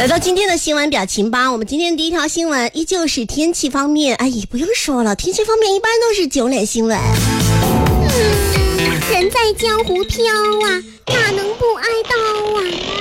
来到今天的新闻表情包，我们今天第一条新闻依旧是天气方面。哎，不用说了，天气方面一般都是9点新闻。人在江湖飘啊，哪能不挨刀啊？